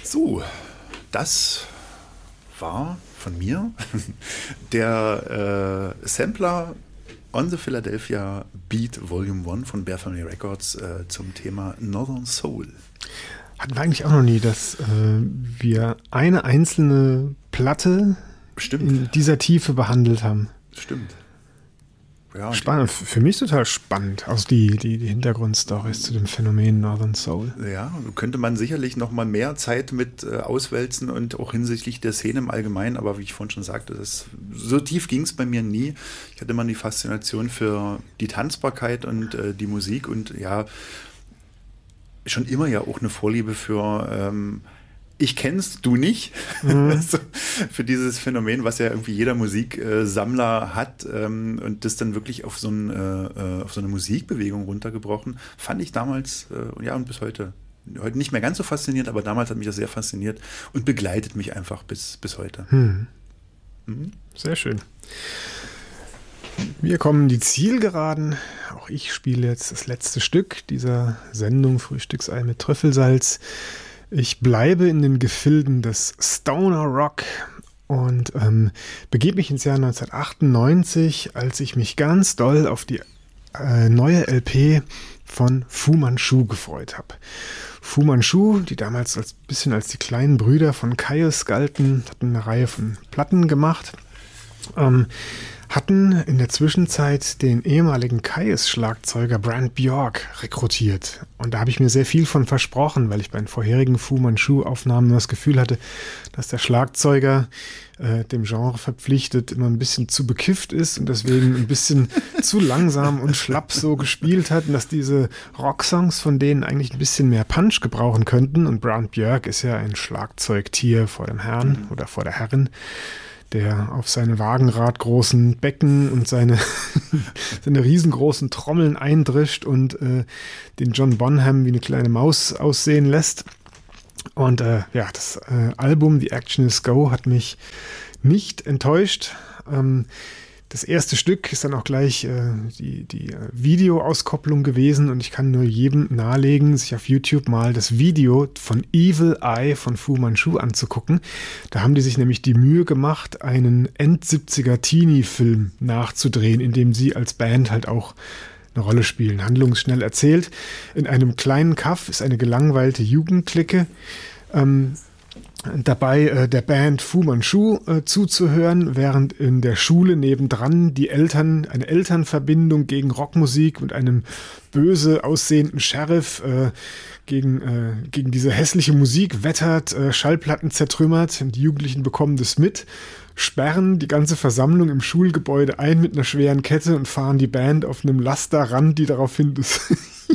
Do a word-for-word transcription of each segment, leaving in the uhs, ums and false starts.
So, das war von mir der äh, Sampler On the Philadelphia Beat Volume eins von Bear Family Records äh, zum Thema Northern Soul. Hatten wir eigentlich auch noch nie, dass äh, wir eine einzelne Platte Stimmt. in dieser Tiefe behandelt haben. Stimmt. Ja, spannend. Für mich total spannend. Also die, die, die Hintergrundstories zu dem Phänomen Northern Soul. Ja, könnte man sicherlich noch mal mehr Zeit mit äh, auswälzen und auch hinsichtlich der Szene im Allgemeinen. Aber wie ich vorhin schon sagte, das, so tief ging es bei mir nie. Ich hatte immer die Faszination für die Tanzbarkeit und äh, die Musik und ja, schon immer ja auch eine Vorliebe für ähm, ich kenn's, du nicht. Mhm. Also für dieses Phänomen, was ja irgendwie jeder Musiksammler hat ähm, und das dann wirklich auf so, ein, äh, auf so eine Musikbewegung runtergebrochen, fand ich damals, äh, ja und bis heute, heute nicht mehr ganz so faszinierend, aber damals hat mich das sehr fasziniert und begleitet mich einfach bis, bis heute. Mhm. Mhm. Sehr schön. Wir kommen die Zielgeraden. Auch ich spiele jetzt das letzte Stück dieser Sendung Frühstücksei mit Trüffelsalz. Ich bleibe in den Gefilden des Stoner Rock und ähm, begebe mich ins Jahr neunzehnhundertachtundneunzig, als ich mich ganz doll auf die äh, neue L P von Fu Manchu gefreut habe. Fu Manchu, die damals als bisschen als die kleinen Brüder von Kyuss galten, hatten eine Reihe von Platten gemacht. Ähm, hatten in der Zwischenzeit den ehemaligen Kyuss-Schlagzeuger Brant Bjork rekrutiert. Und da habe ich mir sehr viel von versprochen, weil ich bei den vorherigen Fu Manchu-Aufnahmen das Gefühl hatte, dass der Schlagzeuger äh, dem Genre verpflichtet immer ein bisschen zu bekifft ist und deswegen ein bisschen zu langsam und schlapp so gespielt hat und dass diese Rocksongs von denen eigentlich ein bisschen mehr Punch gebrauchen könnten. Und Brant Bjork ist ja ein Schlagzeugtier vor dem Herrn oder vor der Herrin, der auf seine wagenradgroßen Becken und seine, seine riesengroßen Trommeln eindrischt und äh, den John Bonham wie eine kleine Maus aussehen lässt. Und äh, ja, das äh, Album The Action Is Go hat mich nicht enttäuscht. Ähm, Das erste Stück ist dann auch gleich äh, die, die äh, Videoauskopplung gewesen und ich kann nur jedem nahelegen, sich auf YouTube mal das Video von Evil Eye von Fu Manchu anzugucken. Da haben die sich nämlich die Mühe gemacht, einen End-siebziger Teenie-Film nachzudrehen, in dem sie als Band halt auch eine Rolle spielen. Handlungsschnell erzählt. In einem kleinen Kaff ist eine gelangweilte Jugendclique. Ähm, dabei äh, der Band Fu Manchu äh, zuzuhören, während in der Schule nebendran die Eltern, eine Elternverbindung gegen Rockmusik mit einem böse aussehenden Sheriff äh, gegen, äh, gegen diese hässliche Musik wettert, äh, Schallplatten zertrümmert und die Jugendlichen bekommen das mit, sperren die ganze Versammlung im Schulgebäude ein mit einer schweren Kette und fahren die Band auf einem Laster ran, die daraufhin das,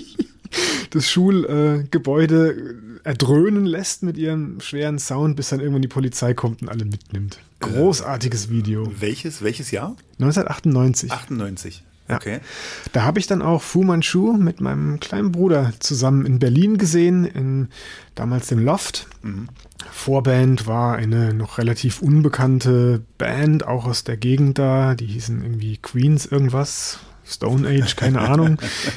das Schulgebäude äh, erdröhnen lässt mit ihrem schweren Sound, bis dann irgendwann die Polizei kommt und alle mitnimmt. Großartiges Video. Welches, welches Jahr? neunzehnhundertachtundneunzig. achtundneunzig. Ja. Okay. Da habe ich dann auch Fu Manchu mit meinem kleinen Bruder zusammen in Berlin gesehen, in damals dem Loft. Mhm. Vorband war eine noch relativ unbekannte Band, auch aus der Gegend da. Die hießen irgendwie Queens irgendwas. Stone Age, keine Ahnung.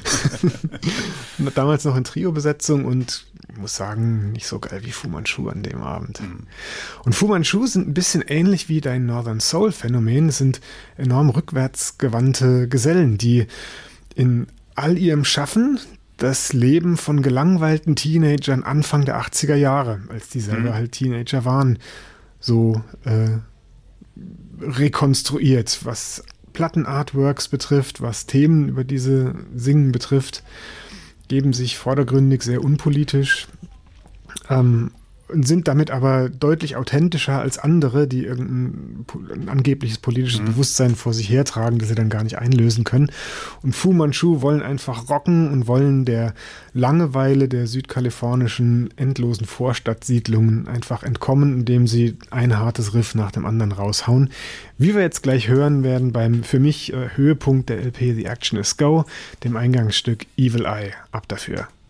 Damals noch in Trio-Besetzung und ich muss sagen, nicht so geil wie Fu Manchu an dem Abend. Mhm. Und Fu Manchu sind ein bisschen ähnlich wie dein Northern Soul-Phänomen. Es sind enorm rückwärtsgewandte Gesellen, die in all ihrem Schaffen das Leben von gelangweilten Teenagern Anfang der achtziger Jahre, als die selber mhm. halt Teenager waren, so äh, rekonstruiert, was Plattenartworks betrifft, was Themen, über diese singen betrifft, geben sich vordergründig sehr unpolitisch, ähm, sind damit aber deutlich authentischer als andere, die irgendein ein angebliches politisches mhm. Bewusstsein vor sich hertragen, das sie dann gar nicht einlösen können. Und Fu Manchu wollen einfach rocken und wollen der Langeweile der südkalifornischen endlosen Vorstadtsiedlungen einfach entkommen, indem sie ein hartes Riff nach dem anderen raushauen. Wie wir jetzt gleich hören werden beim für mich äh, Höhepunkt der L P The Action Is Go, dem Eingangsstück Evil Eye. Ab dafür.